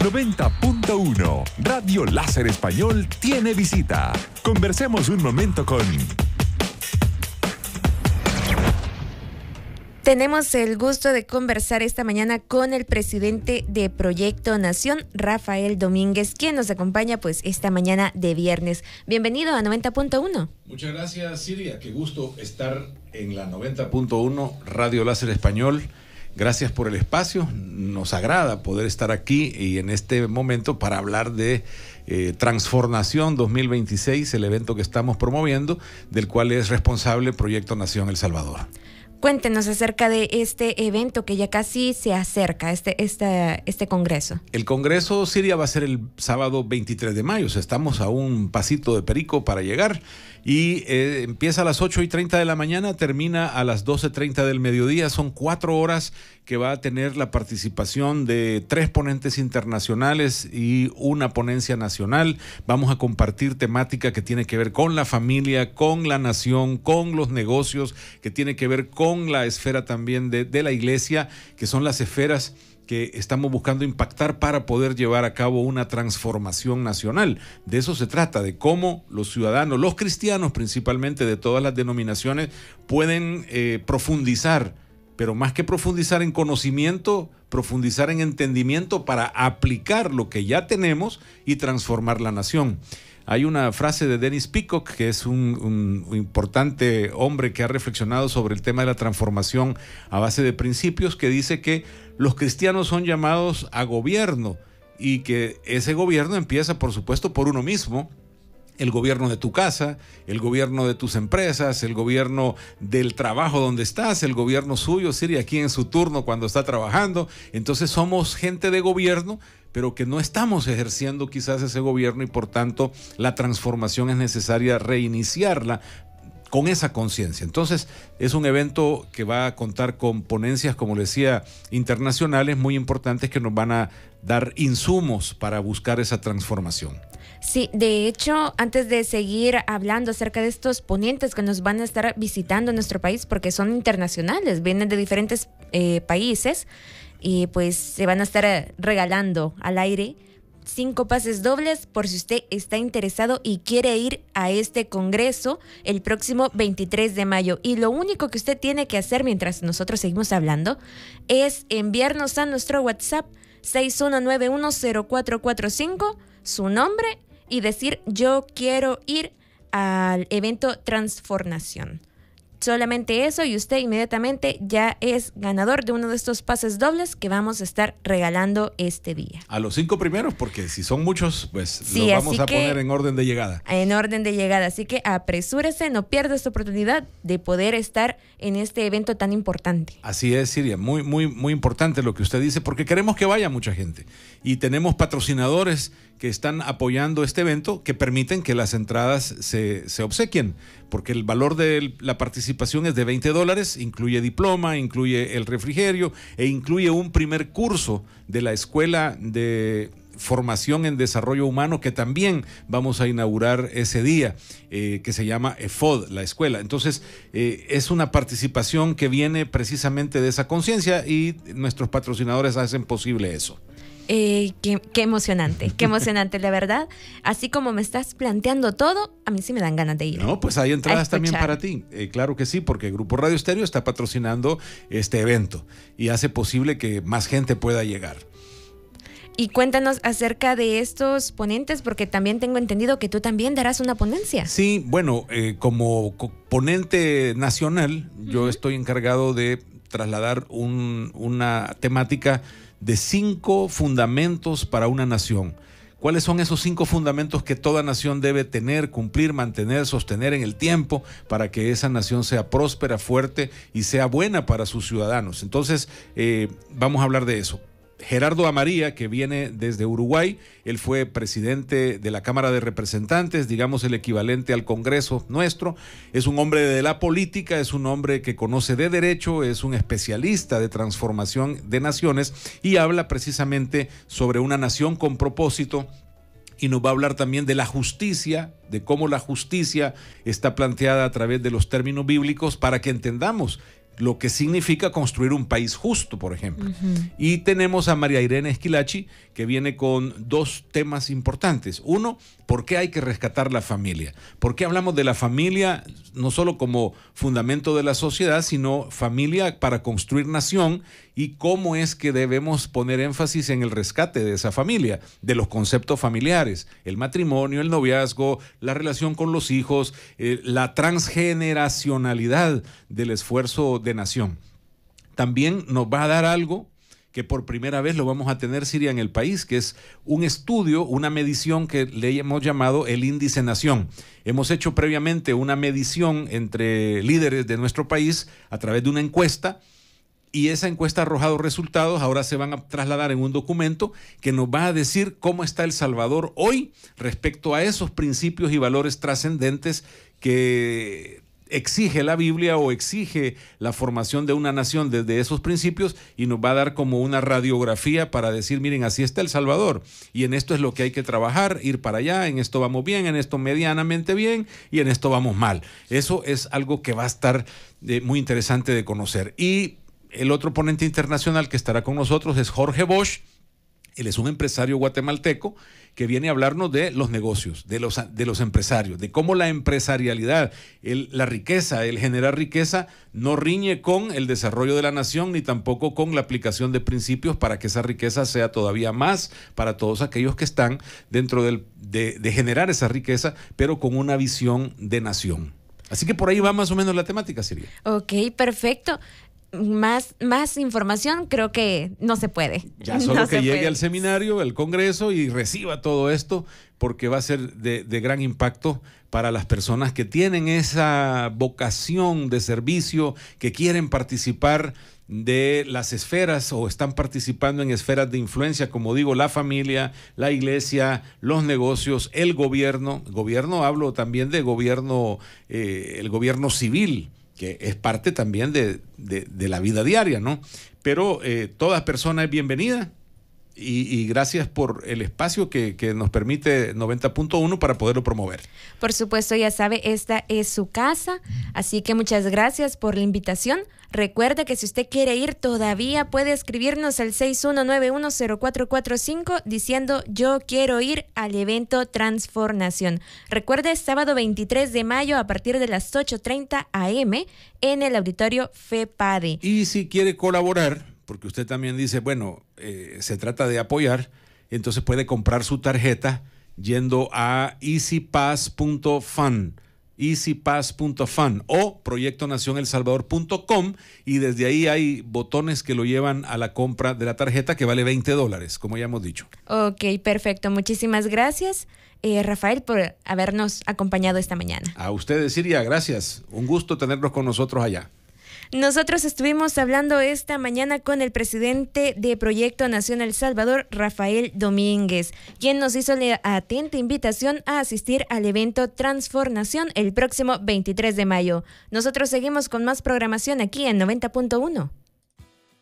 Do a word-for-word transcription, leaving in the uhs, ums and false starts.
noventa punto uno. Radio Láser Español tiene visita. Conversemos un momento con... Tenemos el gusto de conversar esta mañana con el presidente de Proyecto Nación, Rafael Domínguez, quien nos acompaña pues esta mañana de viernes. Bienvenido a noventa punto uno. Muchas gracias, Siria. Qué gusto estar en la noventa punto uno Radio Láser Español. Gracias por el espacio. Nos agrada poder estar aquí y en este momento para hablar de eh, Transformación dos mil veintiséis, el evento que estamos promoviendo, del cual es responsable Proyecto Nación El Salvador. Cuéntenos acerca de este evento que ya casi se acerca, este, este, este congreso. El congreso, Siria, va a ser el sábado veintitrés de mayo. O sea, estamos a un pasito de perico para llegar. Y eh, empieza a las ocho y treinta de la mañana, termina a las doce treinta del mediodía. Son cuatro horas que va a tener la participación de tres ponentes internacionales y una ponencia nacional. Vamos a compartir temática que tiene que ver con la familia, con la nación, con los negocios, que tiene que ver con la esfera también de, de la iglesia, que son las esferas que estamos buscando impactar para poder llevar a cabo una transformación nacional. De eso se trata, de cómo los ciudadanos, los cristianos principalmente de todas las denominaciones, pueden eh, profundizar, pero más que profundizar en conocimiento, profundizar en entendimiento para aplicar lo que ya tenemos y transformar la nación. Hay una frase de Dennis Peacock, que es un, un, un importante hombre que ha reflexionado sobre el tema de la transformación a base de principios, que dice que los cristianos son llamados a gobierno y que ese gobierno empieza, por supuesto, por uno mismo. El gobierno de tu casa, el gobierno de tus empresas, el gobierno del trabajo donde estás, el gobierno suyo, Siria, aquí en su turno cuando está trabajando. Entonces somos gente de gobierno, pero que no estamos ejerciendo quizás ese gobierno y por tanto la transformación es necesaria reiniciarla con esa conciencia. Entonces es un evento que va a contar con ponencias, como les decía, internacionales muy importantes que nos van a dar insumos para buscar esa transformación. Sí, de hecho, antes de seguir hablando acerca de estos ponentes que nos van a estar visitando en nuestro país, porque son internacionales, vienen de diferentes eh, países y pues se van a estar regalando al aire cinco pases dobles por si usted está interesado y quiere ir a este congreso el próximo veintitrés de mayo. Y lo único que usted tiene que hacer mientras nosotros seguimos hablando es enviarnos a nuestro WhatsApp seis uno nueve uno cero cuatro cuatro cinco su nombre y decir yo quiero ir al evento Transformación. Solamente eso y usted inmediatamente ya es ganador de uno de estos pases dobles que vamos a estar regalando este día. A los cinco primeros, porque si son muchos, pues sí, los vamos a poner en orden de llegada. En orden de llegada, así que apresúrese, no pierda esta oportunidad de poder estar en este evento tan importante. Así es, Siria, muy, muy, muy importante lo que usted dice, porque queremos que vaya mucha gente. Y tenemos patrocinadores que están apoyando este evento, que permiten que las entradas se, se obsequien, porque el valor de la participación es de veinte dólares, incluye diploma, incluye el refrigerio e incluye un primer curso de la Escuela de Formación en Desarrollo Humano que también vamos a inaugurar ese día, eh, que se llama E F O D, la escuela. Entonces, eh, es una participación que viene precisamente de esa conciencia y nuestros patrocinadores hacen posible eso. Eh, qué, qué emocionante, qué emocionante, la verdad. Así como me estás planteando todo, a mí sí me dan ganas de ir. No, pues hay entradas también para ti. Eh, claro que sí, porque Grupo Radio Estéreo está patrocinando este evento y hace posible que más gente pueda llegar. Y cuéntanos acerca de estos ponentes, porque también tengo entendido que tú también darás una ponencia. Sí, bueno, eh, como ponente nacional, uh-huh. yo estoy encargado de trasladar un, una temática de cinco fundamentos para una nación. ¿Cuáles son esos cinco fundamentos que toda nación debe tener, cumplir, mantener, sostener en el tiempo para que esa nación sea próspera, fuerte y sea buena para sus ciudadanos? Entonces, eh, vamos a hablar de eso. Gerardo Amaría, que viene desde Uruguay, él fue presidente de la Cámara de Representantes, digamos el equivalente al Congreso nuestro, es un hombre de la política, es un hombre que conoce de derecho, es un especialista de transformación de naciones y habla precisamente sobre una nación con propósito. Y nos va a hablar también de la justicia, de cómo la justicia está planteada a través de los términos bíblicos para que entendamos lo que significa construir un país justo, por ejemplo. Uh-huh. Y tenemos a María Irene Esquilachi, que viene con dos temas importantes. Uno, ¿por qué hay que rescatar la familia? ¿Por qué hablamos de la familia no solo como fundamento de la sociedad, sino familia para construir nación? Y cómo es que debemos poner énfasis en el rescate de esa familia, de los conceptos familiares, el matrimonio, el noviazgo, la relación con los hijos, eh, la transgeneracionalidad del esfuerzo de nación. También nos va a dar algo que por primera vez lo vamos a tener, Siria, en el país, que es un estudio, una medición que le hemos llamado el índice nación. Hemos hecho previamente una medición entre líderes de nuestro país a través de una encuesta, y esa encuesta ha arrojado resultados. Ahora se van a trasladar en un documento que nos va a decir cómo está El Salvador hoy respecto a esos principios y valores trascendentes que exige la Biblia o exige la formación de una nación desde esos principios, y nos va a dar como una radiografía para decir, miren, así está El Salvador y en esto es lo que hay que trabajar, ir para allá, en esto vamos bien, en esto medianamente bien y en esto vamos mal. Eso es algo que va a estar eh, muy interesante de conocer. Y el otro ponente internacional que estará con nosotros es Jorge Bosch. Él es un empresario guatemalteco que viene a hablarnos de los negocios, de los, de los empresarios, de cómo la empresarialidad, el, la riqueza, el generar riqueza, no riñe con el desarrollo de la nación ni tampoco con la aplicación de principios para que esa riqueza sea todavía más para todos aquellos que están dentro del, de, de generar esa riqueza, pero con una visión de nación. Así que por ahí va más o menos la temática, Siria. Ok, perfecto. Más, más información creo que no se puede. Ya solo no que llegue puede. al seminario, al congreso y reciba todo esto, porque va a ser de, de gran impacto para las personas que tienen esa vocación de servicio, que quieren participar de las esferas o están participando en esferas de influencia, como digo, la familia, la iglesia, los negocios, el gobierno. Gobierno, hablo también de gobierno, eh, el gobierno civil, que es parte también de, de, de la vida diaria, ¿no? Pero eh, toda persona es bienvenida y, y gracias por el espacio que, que nos permite noventa punto uno para poderlo promover. Por supuesto, ya sabe, esta es su casa, así que muchas gracias por la invitación. Recuerda que si usted quiere ir todavía puede escribirnos al seis uno nueve uno cero cuatro cuatro cinco diciendo yo quiero ir al evento Transformación. Recuerde, sábado veintitrés de mayo a partir de las ocho treinta a eme en el auditorio FEPADE. Y si quiere colaborar, porque usted también dice, bueno, eh, se trata de apoyar, entonces puede comprar su tarjeta yendo a easy pass punto fun. easy pass punto fun o proyecto nación el salvador punto com, y desde ahí hay botones que lo llevan a la compra de la tarjeta, que vale veinte dólares, como ya hemos dicho. Ok, perfecto. Muchísimas gracias, eh, Rafael, por habernos acompañado esta mañana. A ustedes, Siria, gracias. Un gusto tenerlos con nosotros allá. Nosotros estuvimos hablando esta mañana con el presidente de Proyecto Nación El Salvador, Rafael Domínguez, quien nos hizo la atenta invitación a asistir al evento Transformación el próximo veintitrés de mayo. Nosotros seguimos con más programación aquí en noventa punto uno.